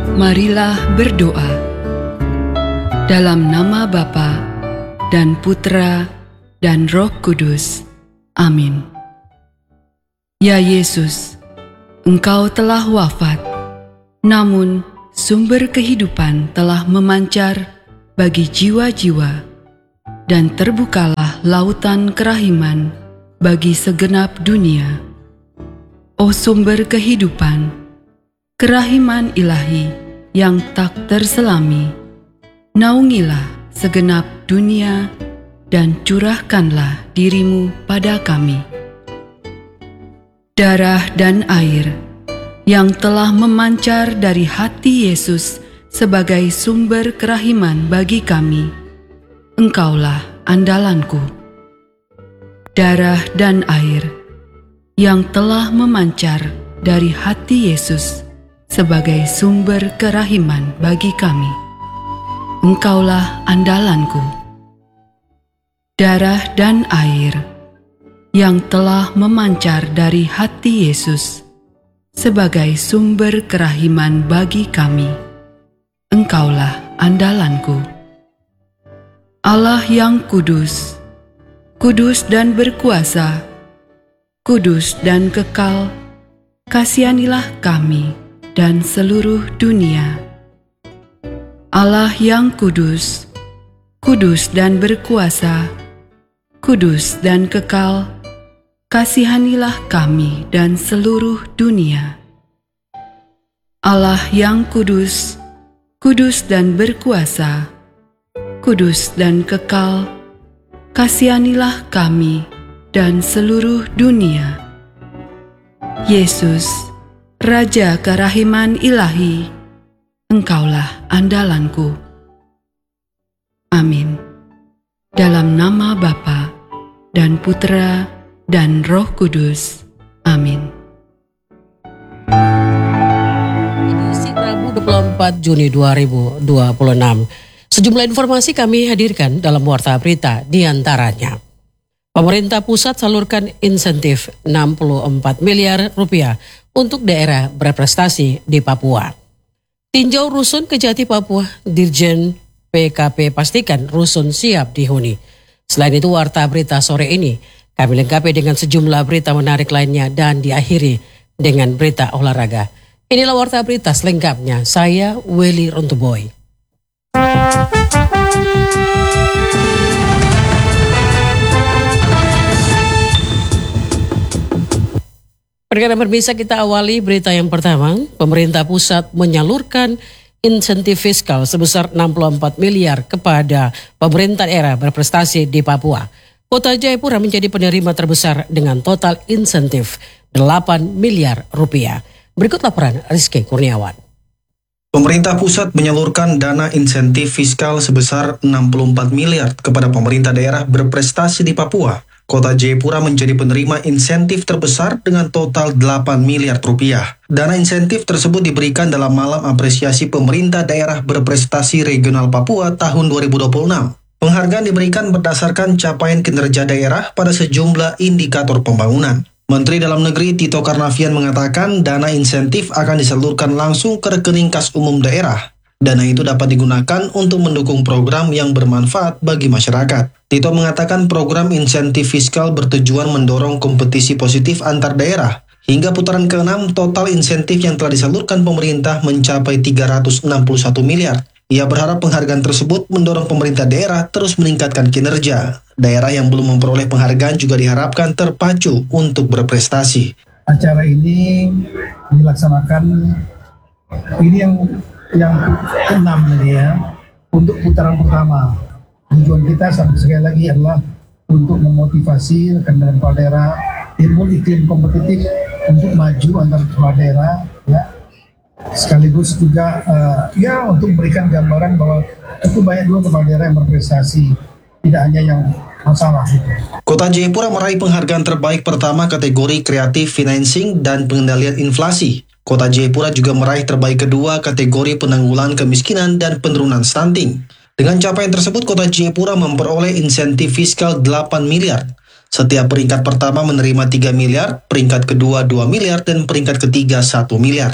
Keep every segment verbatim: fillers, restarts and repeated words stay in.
Marilah berdoa. Dalam nama Bapa dan Putra dan Roh Kudus. Amin. Ya Yesus, Engkau telah wafat, namun sumber kehidupan telah memancar bagi jiwa-jiwa, dan terbukalah lautan kerahiman bagi segenap dunia. O sumber kehidupan, kerahiman ilahi yang tak terselami, naungilah segenap dunia dan curahkanlah dirimu pada kami. Darah dan air yang telah memancar dari hati Yesus sebagai sumber kerahiman bagi kami, Engkaulah andalanku. Darah dan air yang telah memancar dari hati Yesus sebagai sumber kerahiman bagi kami, Engkaulah andalanku. Darah dan air yang telah memancar dari hati Yesus sebagai sumber kerahiman bagi kami, Engkaulah andalanku. Allah yang kudus, kudus dan berkuasa, kudus dan kekal, kasihanilah kami dan seluruh dunia. Allah yang kudus, kudus dan berkuasa, kudus dan kekal, kasihanilah kami dan seluruh dunia. Allah yang kudus, kudus dan berkuasa, kudus dan kekal, kasihanilah kami dan seluruh dunia. Yesus, Raja kerahiman ilahi, Engkaulah andalanku. Amin. Dalam nama Bapa dan Putra dan Roh Kudus. Amin. Edisi Rabu dua puluh empat Juni dua ribu dua puluh enam. Sejumlah informasi kami hadirkan dalam Warta Berita, di antaranya pemerintah pusat salurkan insentif enam puluh empat miliar rupiah untuk daerah berprestasi di Papua. Tinjau rusun Kejati Papua, Dirjen P K P pastikan rusun siap dihuni. Selain itu, Warta Berita sore ini kami lengkapi dengan sejumlah berita menarik lainnya dan diakhiri dengan berita olahraga. Inilah Warta Berita selengkapnya. Saya Welly Rontuboy. Perkara berbisa, kita awali berita yang pertama. Pemerintah pusat menyalurkan insentif fiskal sebesar enam puluh empat miliar kepada pemerintah daerah berprestasi di Papua. Kota Jayapura menjadi penerima terbesar dengan total insentif delapan miliar rupiah. Berikut laporan Rizky Kurniawan. Pemerintah pusat menyalurkan dana insentif fiskal sebesar enam puluh empat miliar kepada pemerintah daerah berprestasi di Papua. Kota Jayapura menjadi penerima insentif terbesar dengan total delapan miliar rupiah. Dana insentif tersebut diberikan dalam malam apresiasi pemerintah daerah berprestasi regional Papua tahun dua ribu dua puluh enam. Penghargaan diberikan berdasarkan capaian kinerja daerah pada sejumlah indikator pembangunan. Menteri Dalam Negeri Tito Karnavian mengatakan dana insentif akan disalurkan langsung ke rekening kas umum daerah. Dana itu dapat digunakan untuk mendukung program yang bermanfaat bagi masyarakat. Tito mengatakan program insentif fiskal bertujuan mendorong kompetisi positif antar daerah. Hingga putaran keenam, total insentif yang telah disalurkan pemerintah mencapai tiga ratus enam puluh satu miliar. Ia berharap penghargaan tersebut mendorong pemerintah daerah terus meningkatkan kinerja. Daerah yang belum memperoleh penghargaan juga diharapkan terpacu untuk berprestasi. Acara ini dilaksanakan, ini yang yang keenam ini ya, untuk putaran pertama. Tujuan kita sekali lagi adalah untuk memotivasi rekan-rekan kepala daerah, timbul iklim kompetitif untuk maju antar kepala daerah, ya. Sekaligus juga uh, ya untuk memberikan gambaran bahwa itu banyak dua kepala daerah yang berprestasi, tidak hanya yang masalah gitu. Kota Jayapura meraih penghargaan terbaik pertama kategori kreatif financing dan pengendalian inflasi. Kota Jayapura juga meraih terbaik kedua kategori penanggulangan kemiskinan dan penurunan stunting. Dengan capaian tersebut, Kota Jayapura memperoleh insentif fiskal delapan miliar. Setiap peringkat pertama menerima tiga miliar, peringkat kedua dua miliar, dan peringkat ketiga satu miliar.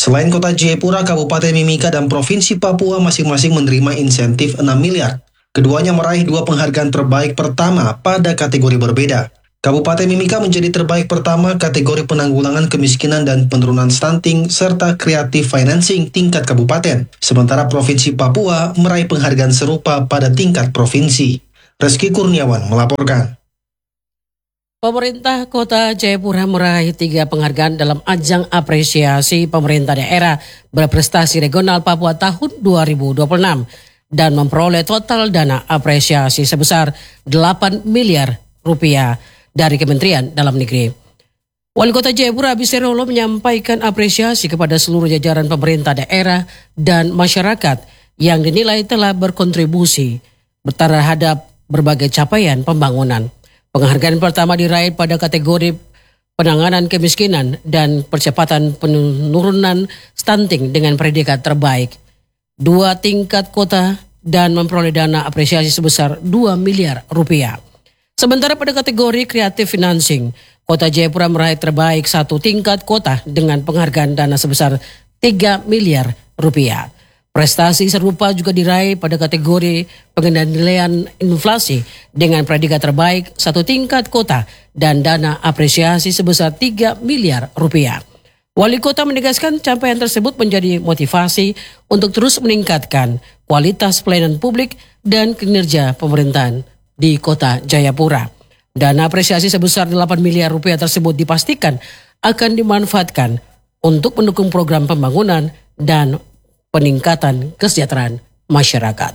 Selain Kota Jayapura, Kabupaten Mimika dan Provinsi Papua masing-masing menerima insentif enam miliar. Keduanya meraih dua penghargaan terbaik pertama pada kategori berbeda. Kabupaten Mimika menjadi terbaik pertama kategori penanggulangan kemiskinan dan penurunan stunting serta creative financing tingkat kabupaten. Sementara Provinsi Papua meraih penghargaan serupa pada tingkat provinsi. Reski Kurniawan melaporkan. Pemerintah Kota Jayapura meraih tiga penghargaan dalam ajang apresiasi pemerintah daerah berprestasi regional Papua tahun dua ribu dua puluh enam dan memperoleh total dana apresiasi sebesar delapan miliar rupiah dari Kementerian Dalam Negeri. Wali Kota Jayapura Abisserolo menyampaikan apresiasi kepada seluruh jajaran pemerintah daerah dan masyarakat yang dinilai telah berkontribusi terhadap berbagai capaian pembangunan. Penghargaan pertama diraih pada kategori penanganan kemiskinan dan percepatan penurunan stunting dengan predikat terbaik dua tingkat kota dan memperoleh dana apresiasi sebesar dua miliar rupiah. Sementara pada kategori creative financing, Kota Jayapura meraih terbaik satu tingkat kota dengan penghargaan dana sebesar tiga miliar rupiah. Prestasi serupa juga diraih pada kategori pengendalian inflasi dengan predikat terbaik satu tingkat kota dan dana apresiasi sebesar tiga miliar rupiah. Wali Kota menegaskan capaian tersebut menjadi motivasi untuk terus meningkatkan kualitas pelayanan publik dan kinerja pemerintahan di Kota Jayapura. Dana apresiasi sebesar delapan miliar rupiah tersebut dipastikan akan dimanfaatkan untuk mendukung program pembangunan dan peningkatan kesejahteraan masyarakat.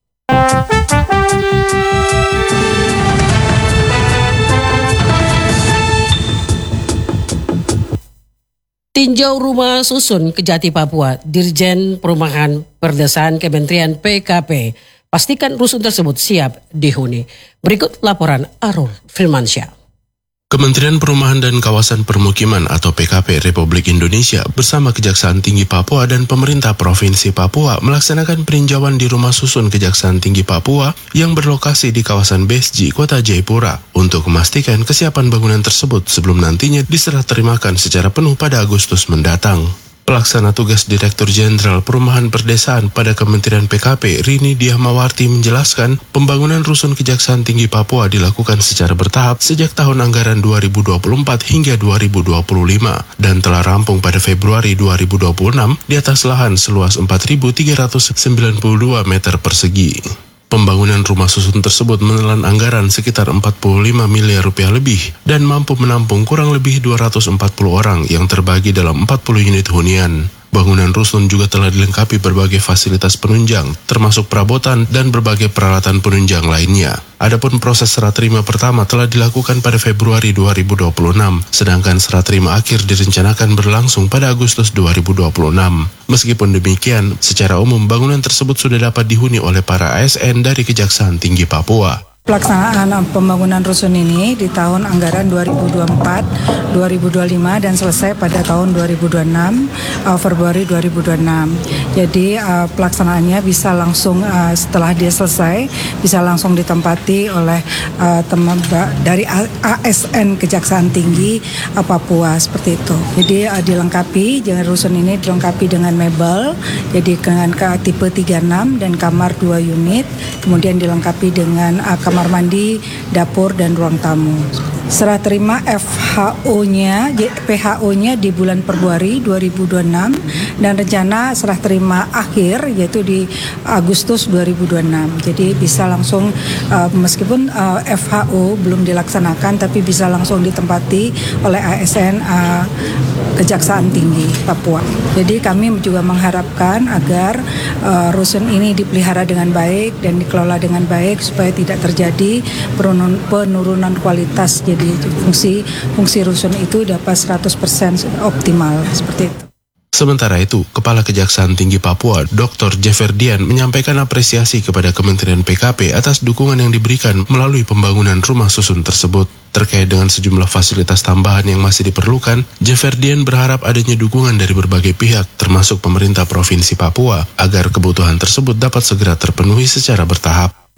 Tinjau rumah susun Kejati Papua, Dirjen Perumahan Perdesaan Kementerian P K P pastikan rusun tersebut siap dihuni. Berikut laporan Arul Firmansyah. Kementerian Perumahan dan Kawasan Permukiman atau P K P Republik Indonesia bersama Kejaksaan Tinggi Papua dan Pemerintah Provinsi Papua melaksanakan peninjauan di rumah susun Kejaksaan Tinggi Papua yang berlokasi di kawasan Besji, Kota Jayapura untuk memastikan kesiapan bangunan tersebut sebelum nantinya diserah terimakan secara penuh pada Agustus mendatang. Pelaksana tugas Direktur Jenderal Perumahan Perdesaan pada Kementerian P K P, Rini Diahmawarti menjelaskan, pembangunan rusun Kejaksaan Tinggi Papua dilakukan secara bertahap sejak tahun anggaran dua ribu dua puluh empat hingga dua ribu dua puluh lima dan telah rampung pada Februari dua ribu dua puluh enam di atas lahan seluas empat ribu tiga ratus sembilan puluh dua meter persegi. Pembangunan rumah susun tersebut menelan anggaran sekitar empat puluh lima miliar rupiah lebih dan mampu menampung kurang lebih dua ratus empat puluh orang yang terbagi dalam empat puluh unit hunian. Bangunan rusun juga telah dilengkapi berbagai fasilitas penunjang, termasuk perabotan dan berbagai peralatan penunjang lainnya. Adapun proses serah terima pertama telah dilakukan pada Februari dua ribu dua puluh enam, sedangkan serah terima akhir direncanakan berlangsung pada Agustus dua ribu dua puluh enam. Meskipun demikian, secara umum bangunan tersebut sudah dapat dihuni oleh para A S N dari Kejaksaan Tinggi Papua. Pelaksanaan pembangunan rusun ini di tahun anggaran dua ribu dua puluh empat dua ribu dua puluh lima dan selesai pada tahun dua ribu dua puluh enam, uh, Februari dua ribu dua puluh enam. Jadi uh, pelaksanaannya bisa langsung uh, setelah dia selesai bisa langsung ditempati oleh uh, teman dari A S N Kejaksaan Tinggi uh, Papua seperti itu. Jadi uh, dilengkapi, jangan rusun ini dilengkapi dengan mebel, jadi dengan ke tipe tiga puluh enam dan kamar dua unit, kemudian dilengkapi dengan uh, kamar mandi, dapur, dan ruang tamu. Serah terima F H O-nya, P H O-nya di bulan Februari dua ribu dua puluh enam dan rencana serah terima akhir yaitu di Agustus dua ribu dua puluh enam. Jadi bisa langsung uh, meskipun uh, F H O belum dilaksanakan tapi bisa langsung ditempati oleh A S N uh, Kejaksaan Tinggi Papua. Jadi kami juga mengharapkan agar uh, rusun ini dipelihara dengan baik dan dikelola dengan baik supaya tidak terjadi penurunan kualitas. Jadi fungsi fungsi rusun itu dapat seratus persen optimal seperti itu. Sementara itu, Kepala Kejaksaan Tinggi Papua, Doktor Jeferdian menyampaikan apresiasi kepada Kementerian P K P atas dukungan yang diberikan melalui pembangunan rumah susun tersebut. Terkait dengan sejumlah fasilitas tambahan yang masih diperlukan, Jeferdian berharap adanya dukungan dari berbagai pihak, termasuk pemerintah Provinsi Papua, agar kebutuhan tersebut dapat segera terpenuhi secara bertahap.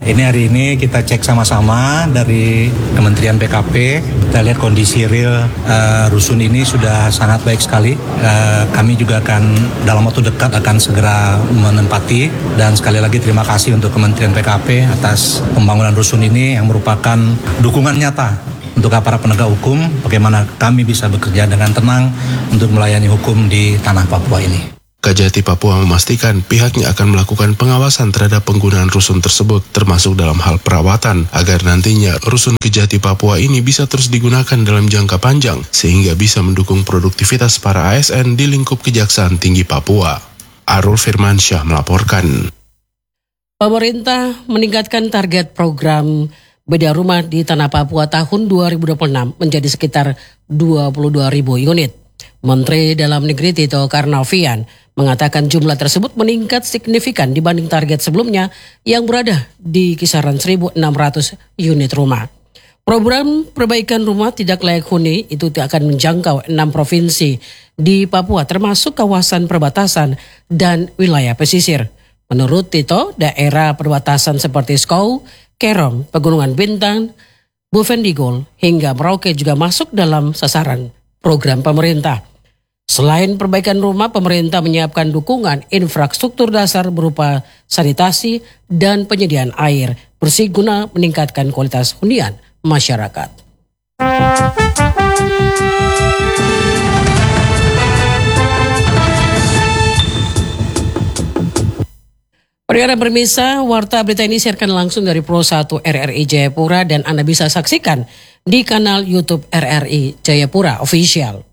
Ini hari ini kita cek sama-sama dari Kementerian P K P, kita lihat kondisi real uh, rusun ini sudah sangat baik sekali. Uh, kami juga akan dalam waktu dekat akan segera menempati, dan sekali lagi terima kasih untuk Kementerian P K P atas pembangunan rusun ini yang merupakan dukungan nyata untuk para penegak hukum, bagaimana kami bisa bekerja dengan tenang untuk melayani hukum di tanah Papua ini. Kajati Papua memastikan pihaknya akan melakukan pengawasan terhadap penggunaan rusun tersebut, termasuk dalam hal perawatan, agar nantinya rusun Kejati Papua ini bisa terus digunakan dalam jangka panjang, sehingga bisa mendukung produktivitas para A S N di lingkup Kejaksaan Tinggi Papua. Arul Firmansyah melaporkan. Pemerintah meningkatkan target program beda rumah di Tanah Papua tahun dua ribu dua puluh enam menjadi sekitar dua puluh dua ribu unit. Menteri Dalam Negeri Tito Karnavian mengatakan jumlah tersebut meningkat signifikan dibanding target sebelumnya yang berada di kisaran seribu enam ratus unit rumah. Program perbaikan rumah tidak layak huni itu akan menjangkau enam provinsi di Papua, termasuk kawasan perbatasan dan wilayah pesisir. Menurut Tito, daerah perbatasan seperti Skou, Kerong, Pegunungan Bintang, Bovendigul hingga Merauke juga masuk dalam sasaran program pemerintah. Selain perbaikan rumah, pemerintah menyiapkan dukungan infrastruktur dasar berupa sanitasi dan penyediaan air bersih guna meningkatkan kualitas hunian masyarakat. Pendengar pemirsa, Warta Berita ini siarkan langsung dari Pro satu R R I Jayapura dan Anda bisa saksikan di kanal YouTube R R I Jayapura Official.